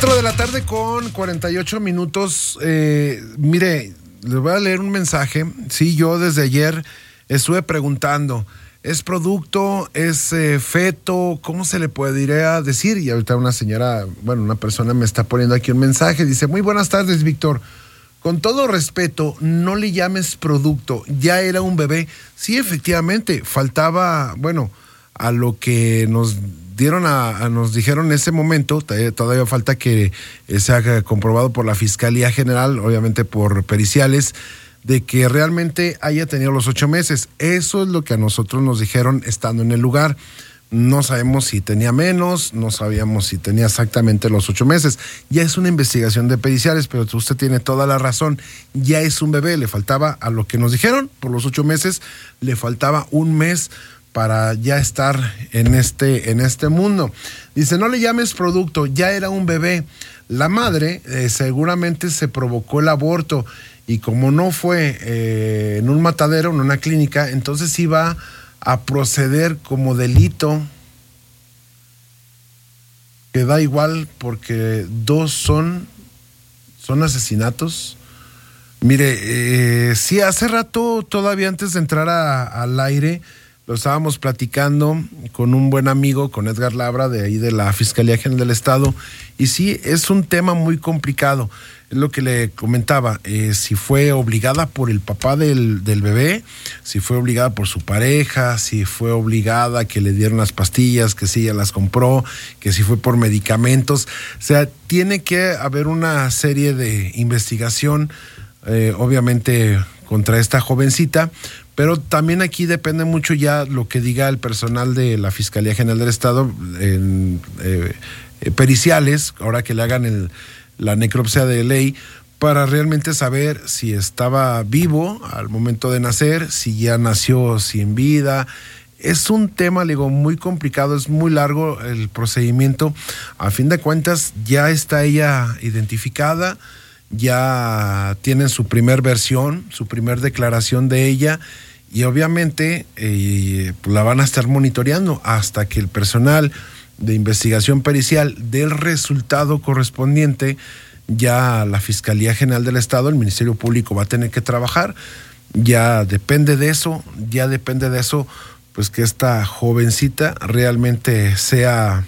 4 de la tarde con 48 minutos. Mire, les voy a leer un mensaje. Sí, yo desde ayer estuve preguntando, ¿es producto? ¿Es feto? ¿Cómo se le podría decir? Y ahorita una persona me está poniendo aquí un mensaje. Dice, muy buenas tardes, Víctor. Con todo respeto, no le llames producto. Ya era un bebé. Sí, efectivamente, faltaba, a lo que nos dijeron en ese momento, todavía falta que sea comprobado por la Fiscalía General, obviamente por periciales, de que realmente haya tenido los 8 meses. Eso es lo que a nosotros nos dijeron estando en el lugar. No sabemos si tenía menos, no sabíamos si tenía exactamente los 8 meses. Ya es una investigación de periciales, pero usted tiene toda la razón. Ya es un bebé, le faltaba a lo que nos dijeron, por los 8 meses, le faltaba un mes para ya estar en este mundo. Dice, no le llames producto, ya era un bebé. La madre seguramente se provocó el aborto y como no fue en un matadero, en una clínica, entonces iba a proceder como delito, que da igual porque dos son asesinatos. Mire, sí, hace rato, todavía antes de entrar al aire, lo estábamos platicando con un buen amigo, con Edgar Labra, de ahí de la Fiscalía General del Estado, y sí, es un tema muy complicado. Es lo que le comentaba, si fue obligada por el papá del bebé, si fue obligada por su pareja, si fue obligada que le dieron las pastillas, que sí ella las compró, que si fue por medicamentos. O sea, tiene que haber una serie de investigación, obviamente contra esta jovencita, pero también aquí depende mucho ya lo que diga el personal de la Fiscalía General del Estado, periciales, ahora que le hagan la necropsia de ley, para realmente saber si estaba vivo al momento de nacer, si ya nació sin vida. Es un tema, muy complicado, es muy largo el procedimiento. A fin de cuentas, ya está ella identificada, ya tienen su primer versión, su primer declaración de ella, y obviamente la van a estar monitoreando hasta que el personal de investigación pericial dé el resultado correspondiente. Ya la Fiscalía General del Estado, el Ministerio Público va a tener que trabajar. Ya depende de eso, pues que esta jovencita realmente sea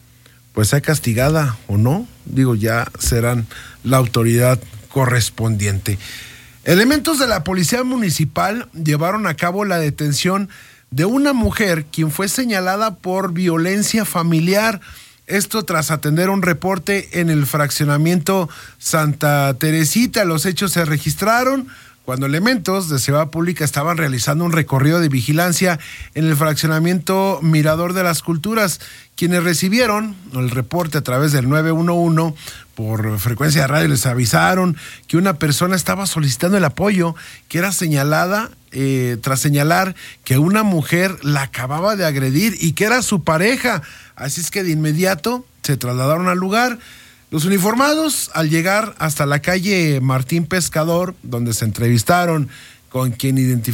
castigada o no. Ya serán la autoridad correspondiente. Elementos de la Policía Municipal llevaron a cabo la detención de una mujer quien fue señalada por violencia familiar. Esto tras atender un reporte en el fraccionamiento Santa Teresita. Los hechos se registraron cuando elementos de Seguridad Pública estaban realizando un recorrido de vigilancia en el fraccionamiento Mirador de las Culturas. Quienes recibieron el reporte a través del 911 por frecuencia de radio les avisaron que una persona estaba solicitando el apoyo, que era señalada tras señalar que una mujer la acababa de agredir y que era su pareja. Así es que de inmediato se trasladaron al lugar. Los uniformados, al llegar hasta la calle Martín Pescador, donde se entrevistaron con quien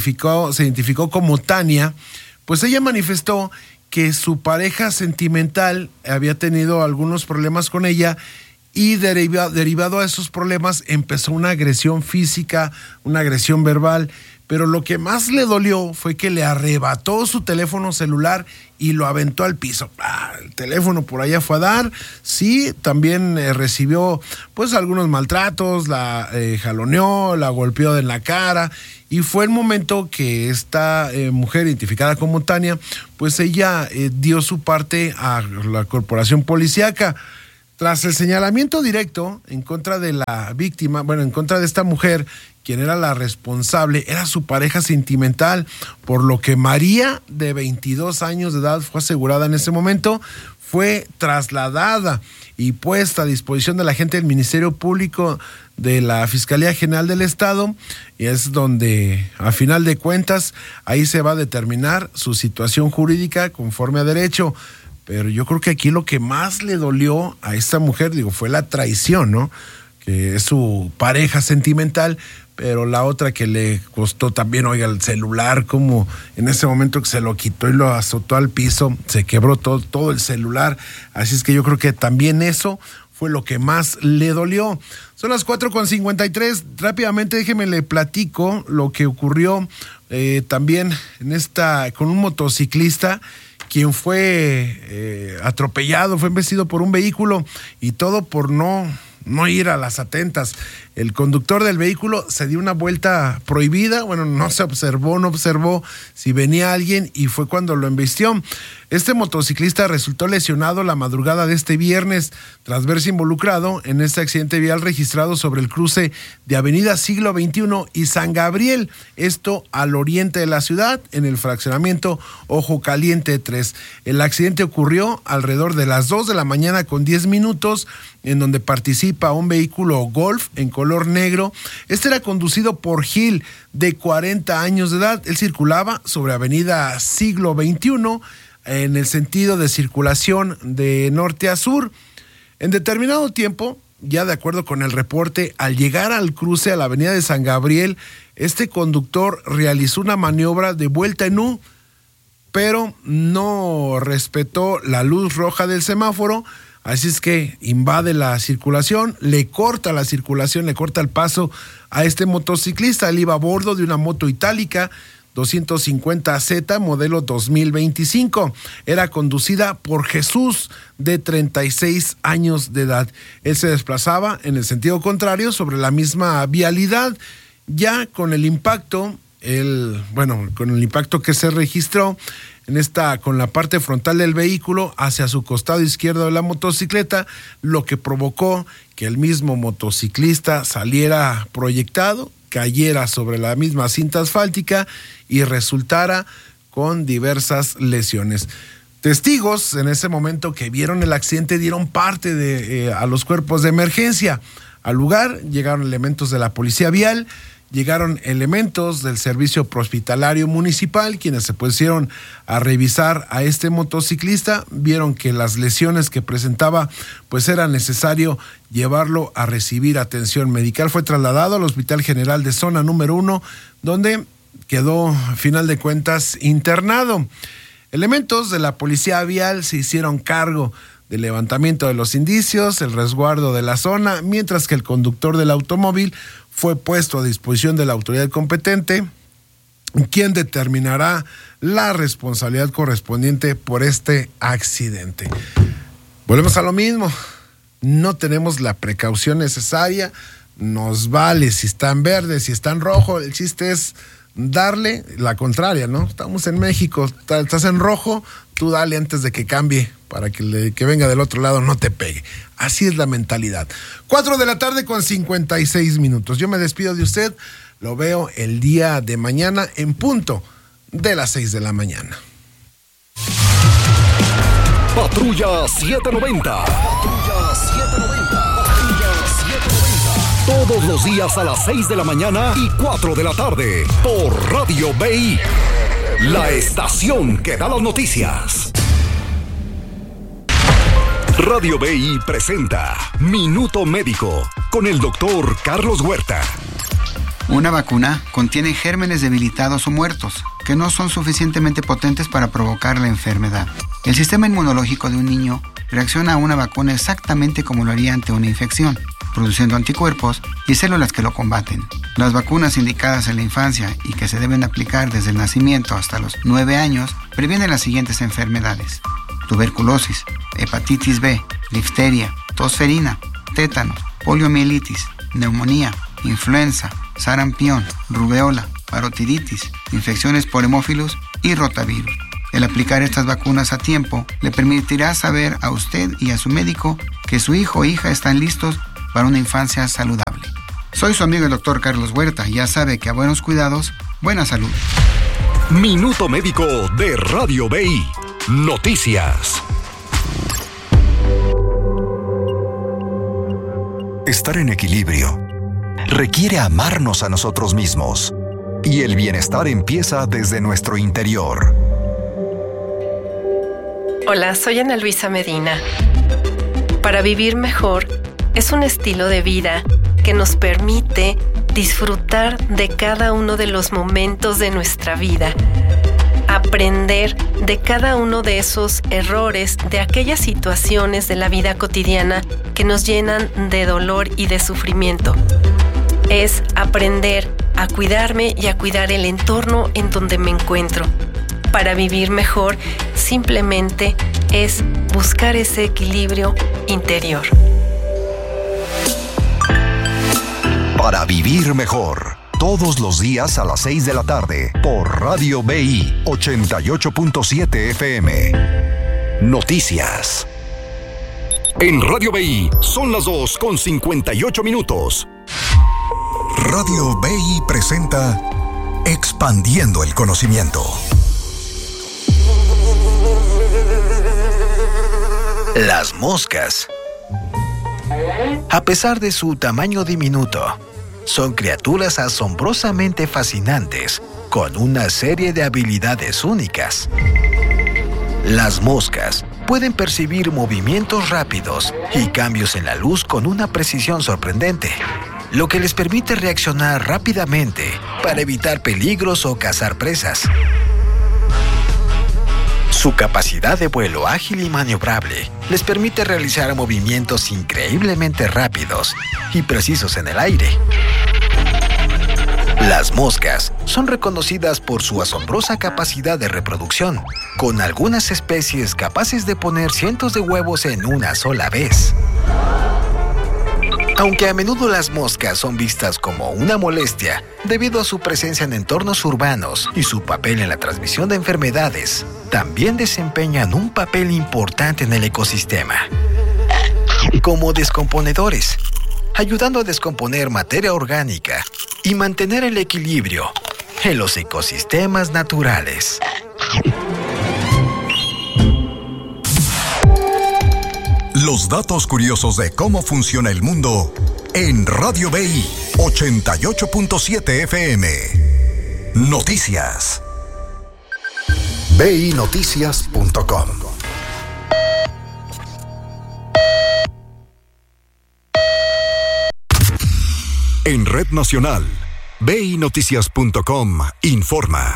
se identificó como Tania, pues ella manifestó que su pareja sentimental había tenido algunos problemas con ella y derivado a esos problemas empezó una agresión física, una agresión verbal. Pero lo que más le dolió fue que le arrebató su teléfono celular y lo aventó al piso. El teléfono por allá fue a dar. Sí, también recibió algunos maltratos, la jaloneó, la golpeó en la cara. Y fue el momento que esta mujer identificada como Tania, pues ella dio su parte a la corporación policíaca. Tras el señalamiento directo en contra de la víctima, en contra de esta mujer, quien era la responsable, era su pareja sentimental, por lo que María, de 22 años de edad, fue asegurada en ese momento, fue trasladada y puesta a disposición de la gente del Ministerio Público de la Fiscalía General del Estado, y es donde, a final de cuentas, ahí se va a determinar su situación jurídica conforme a derecho. Pero yo creo que aquí lo que más le dolió a esta mujer, fue la traición, ¿no? Que es su pareja sentimental, pero la otra que le costó también, el celular, como en ese momento que se lo quitó y lo azotó al piso, se quebró todo el celular. Así es que yo creo que también eso fue lo que más le dolió. Son las 4:53. Rápidamente déjeme le platico lo que ocurrió también con un motociclista quien fue atropellado, fue embestido por un vehículo y todo por no ir a las atentas. El conductor del vehículo se dio una vuelta prohibida, no observó si venía alguien y fue cuando lo embistió. Este motociclista resultó lesionado la madrugada de este viernes tras verse involucrado en este accidente vial registrado sobre el cruce de Avenida Siglo XXI y San Gabriel, esto al oriente de la ciudad, en el fraccionamiento Ojo Caliente 3. El accidente ocurrió alrededor de las 2 de la mañana con 10 minutos, en donde participa un vehículo Golf en color negro. Este era conducido por Gil, de 40 años de edad. Él circulaba sobre Avenida Siglo XXI en el sentido de circulación de norte a sur. En determinado tiempo, ya de acuerdo con el reporte, al llegar al cruce a la Avenida de San Gabriel, este conductor realizó una maniobra de vuelta en U, pero no respetó la luz roja del semáforo. Así es que invade la circulación, le corta la circulación, le corta el paso a este motociclista. Él iba a bordo de una moto itálica 250Z modelo 2025. Era conducida por Jesús, de 36 años de edad. Él se desplazaba en el sentido contrario sobre la misma vialidad. Ya con el impacto, que se registró con la parte frontal del vehículo hacia su costado izquierdo de la motocicleta, lo que provocó que el mismo motociclista saliera proyectado, cayera sobre la misma cinta asfáltica y resultara con diversas lesiones. Testigos en ese momento que vieron el accidente dieron parte a los cuerpos de emergencia. Al lugar llegaron elementos de la policía vial, llegaron elementos del servicio prehospitalario municipal, quienes se pusieron a revisar a este motociclista, vieron que las lesiones que presentaba, pues era necesario llevarlo a recibir atención medical. Fue trasladado al Hospital General de Zona número 1, donde quedó, a final de cuentas, internado. Elementos de la policía vial se hicieron cargo del levantamiento de los indicios, el resguardo de la zona, mientras que el conductor del automóvil fue puesto a disposición de la autoridad competente, quien determinará la responsabilidad correspondiente por este accidente. Volvemos a lo mismo, no tenemos la precaución necesaria, nos vale si está en verde, si está en rojo, el chiste es darle la contraria, ¿no? Estamos en México, estás en rojo, tú dale antes de que cambie para que venga del otro lado no te pegue. Así es la mentalidad. 4:56 p.m. Yo me despido de usted, lo veo el día de mañana en punto de las 6 de la mañana. Patrulla 790. Patrulla 790. Patrulla 790. Todos los días a las 6 de la mañana y 4 de la tarde por Radio BI, la estación que da las noticias. Radio BI presenta Minuto Médico con el doctor Carlos Huerta. Una vacuna contiene gérmenes debilitados o muertos que no son suficientemente potentes para provocar la enfermedad. El sistema inmunológico de un niño reacciona a una vacuna exactamente como lo haría ante una infección, produciendo anticuerpos y células que lo combaten. Las vacunas indicadas en la infancia y que se deben aplicar desde el nacimiento hasta los 9 años previenen las siguientes enfermedades: tuberculosis, hepatitis B, difteria, tosferina, tétanos, poliomielitis, neumonía, influenza, sarampión, rubeola, parotiditis, infecciones por hemófilos y rotavirus. El aplicar estas vacunas a tiempo le permitirá saber a usted y a su médico que su hijo o hija están listos para una infancia saludable. Soy su amigo el doctor Carlos Huerta y ya sabe que a buenos cuidados, buena salud. Minuto Médico de Radio BI. Noticias. Estar en equilibrio requiere amarnos a nosotros mismos, y el bienestar empieza desde nuestro interior. Hola, soy Ana Luisa Medina. Para vivir mejor es un estilo de vida que nos permite disfrutar de cada uno de los momentos de nuestra vida, aprender de cada uno de esos errores, de aquellas situaciones de la vida cotidiana que nos llenan de dolor y de sufrimiento. Es aprender a cuidarme y a cuidar el entorno en donde me encuentro. Para vivir mejor, simplemente es buscar ese equilibrio interior. Para vivir mejor, todos los días a las 6 de la tarde, por Radio BI 88.7 FM. Noticias. En Radio BI son las 2:58. Radio BI presenta Expandiendo el Conocimiento. Las moscas. A pesar de su tamaño diminuto, son criaturas asombrosamente fascinantes, con una serie de habilidades únicas. Las moscas pueden percibir movimientos rápidos y cambios en la luz con una precisión sorprendente, lo que les permite reaccionar rápidamente para evitar peligros o cazar presas. Su capacidad de vuelo ágil y maniobrable les permite realizar movimientos increíblemente rápidos y precisos en el aire. Las moscas son reconocidas por su asombrosa capacidad de reproducción, con algunas especies capaces de poner cientos de huevos en una sola vez. Aunque a menudo las moscas son vistas como una molestia debido a su presencia en entornos urbanos y su papel en la transmisión de enfermedades, también desempeñan un papel importante en el ecosistema. Como descomponedores, ayudando a descomponer materia orgánica y mantener el equilibrio en los ecosistemas naturales. Los datos curiosos de cómo funciona el mundo en Radio BI 88.7 FM. Noticias. BINoticias.com. En Red Nacional, BINoticias.com informa.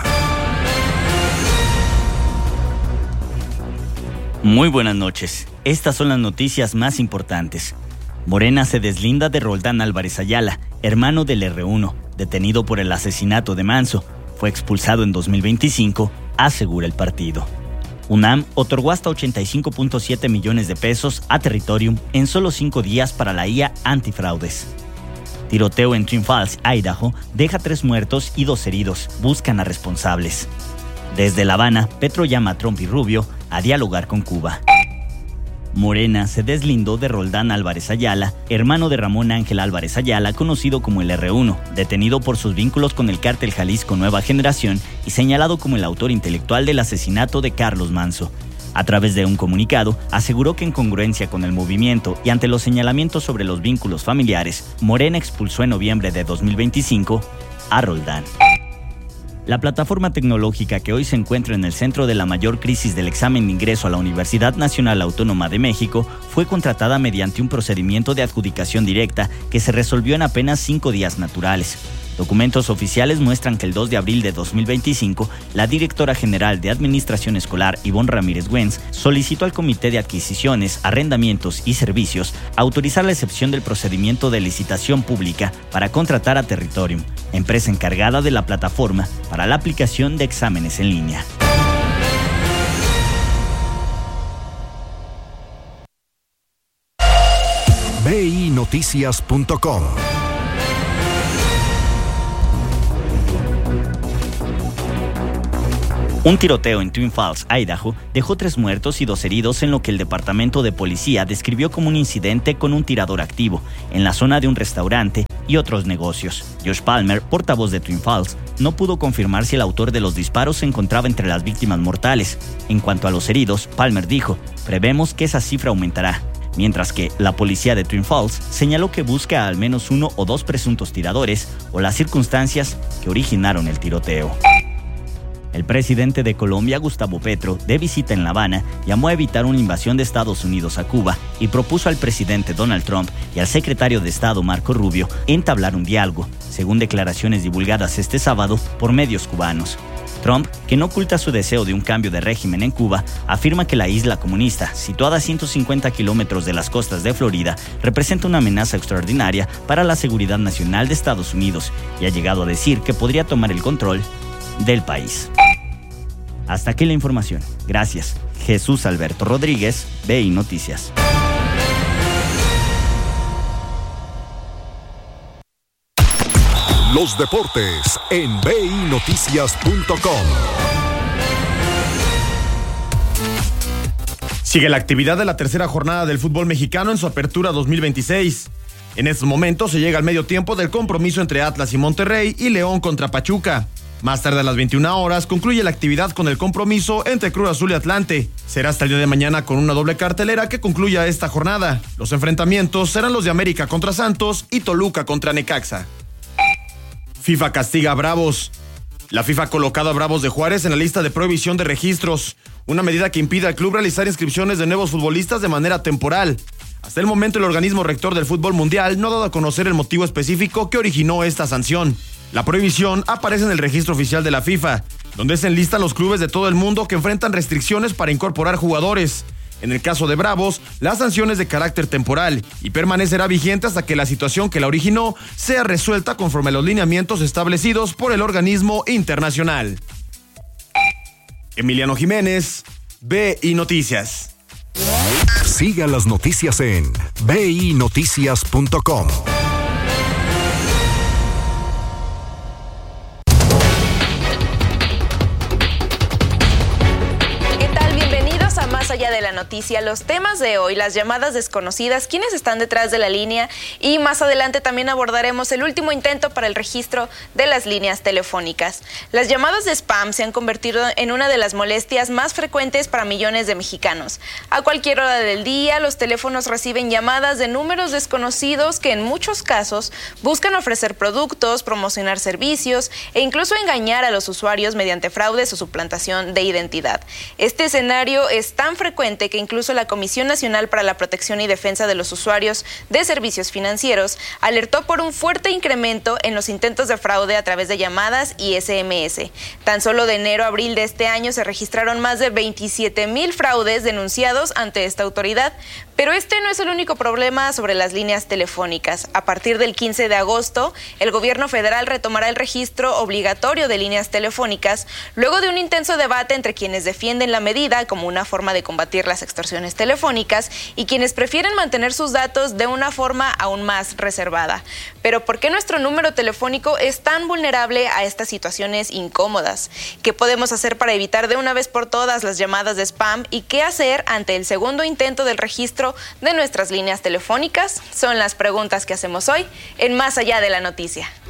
Muy buenas noches. Estas son las noticias más importantes. Morena se deslinda de Roldán Álvarez Ayala, hermano del R1, detenido por el asesinato de Manso. Fue expulsado en 2025, asegura el partido. UNAM otorgó hasta 85.7 millones de pesos a Territorium en solo 5 días para la IA antifraudes. Tiroteo en Twin Falls, Idaho, deja 3 muertos y 2 heridos. Buscan a responsables. Desde La Habana, Petro llama a Trump y Rubio a dialogar con Cuba. Morena se deslindó de Roldán Álvarez Ayala, hermano de Ramón Ángel Álvarez Ayala, conocido como el R1, detenido por sus vínculos con el cártel Jalisco Nueva Generación y señalado como el autor intelectual del asesinato de Carlos Manso. A través de un comunicado, aseguró que en congruencia con el movimiento y ante los señalamientos sobre los vínculos familiares, Morena expulsó en noviembre de 2025 a Roldán. La plataforma tecnológica que hoy se encuentra en el centro de la mayor crisis del examen de ingreso a la Universidad Nacional Autónoma de México fue contratada mediante un procedimiento de adjudicación directa que se resolvió en apenas 5 días naturales. Documentos oficiales muestran que el 2 de abril de 2025, la directora general de Administración Escolar, Ivonne Ramírez Güenz, solicitó al Comité de Adquisiciones, Arrendamientos y Servicios autorizar la excepción del procedimiento de licitación pública para contratar a Territorium, empresa encargada de la plataforma para la aplicación de exámenes en línea. BINoticias.com. Un tiroteo en Twin Falls, Idaho, dejó 3 muertos y 2 heridos en lo que el departamento de policía describió como un incidente con un tirador activo en la zona de un restaurante y otros negocios. Josh Palmer, portavoz de Twin Falls, no pudo confirmar si el autor de los disparos se encontraba entre las víctimas mortales. En cuanto a los heridos, Palmer dijo: "Prevemos que esa cifra aumentará", mientras que la policía de Twin Falls señaló que busca a al menos 1 o 2 presuntos tiradores o las circunstancias que originaron el tiroteo. El presidente de Colombia, Gustavo Petro, de visita en La Habana, llamó a evitar una invasión de Estados Unidos a Cuba y propuso al presidente Donald Trump y al secretario de Estado Marco Rubio entablar un diálogo, según declaraciones divulgadas este sábado por medios cubanos. Trump, que no oculta su deseo de un cambio de régimen en Cuba, afirma que la isla comunista, situada a 150 kilómetros de las costas de Florida, representa una amenaza extraordinaria para la seguridad nacional de Estados Unidos y ha llegado a decir que podría tomar el control del país. Hasta aquí la información. Gracias. Jesús Alberto Rodríguez, BI Noticias. Los deportes en binoticias.com. Sigue la actividad de la tercera jornada del fútbol mexicano en su apertura 2026. En estos momentos se llega al medio tiempo del compromiso entre Atlas y Monterrey y León contra Pachuca. Más tarde a las 21 horas concluye la actividad con el compromiso entre Cruz Azul y Atlante. Será hasta el día de mañana con una doble cartelera que concluya esta jornada. Los enfrentamientos serán los de América contra Santos y Toluca contra Necaxa. FIFA castiga a Bravos. La FIFA ha colocado a Bravos de Juárez en la lista de prohibición de registros, una medida que impide al club realizar inscripciones de nuevos futbolistas de manera temporal. Hasta el momento el organismo rector del fútbol mundial no ha dado a conocer el motivo específico que originó esta sanción. La prohibición aparece en el registro oficial de la FIFA, donde se enlistan los clubes de todo el mundo que enfrentan restricciones para incorporar jugadores. En el caso de Bravos, la sanción es de carácter temporal y permanecerá vigente hasta que la situación que la originó sea resuelta conforme a los lineamientos establecidos por el organismo internacional. Emiliano Jiménez, BI Noticias. Siga las noticias en binoticias.com. Más allá de la noticia, los temas de hoy, las llamadas desconocidas, quiénes están detrás de la línea y más adelante también abordaremos el último intento para el registro de las líneas telefónicas. Las llamadas de spam se han convertido en una de las molestias más frecuentes para millones de mexicanos. A cualquier hora del día, los teléfonos reciben llamadas de números desconocidos que en muchos casos buscan ofrecer productos, promocionar servicios e incluso engañar a los usuarios mediante fraudes o suplantación de identidad. Este escenario es tan frecuente que incluso la Comisión Nacional para la Protección y Defensa de los Usuarios de Servicios Financieros alertó por un fuerte incremento en los intentos de fraude a través de llamadas y SMS. Tan solo de enero a abril de este año se registraron más de 27,000 fraudes denunciados ante esta autoridad. Pero este no es el único problema sobre las líneas telefónicas. A partir del 15 de agosto, el gobierno federal retomará el registro obligatorio de líneas telefónicas luego de un intenso debate entre quienes defienden la medida como una forma de combatir las extorsiones telefónicas y quienes prefieren mantener sus datos de una forma aún más reservada. Pero ¿por qué nuestro número telefónico es tan vulnerable a estas situaciones incómodas? ¿Qué podemos hacer para evitar de una vez por todas las llamadas de spam y qué hacer ante el segundo intento del registro de nuestras líneas telefónicas? Son las preguntas que hacemos hoy en Más Allá de la Noticia.